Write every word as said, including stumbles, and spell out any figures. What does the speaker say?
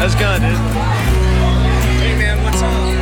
How's it going, dude? Hey man, what's up?